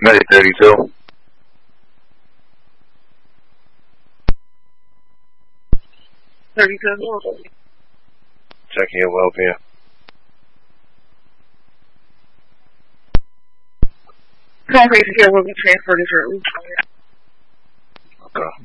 Medic 32. Checking your welfare. Concrete here will be transferred to Shirley. Okay.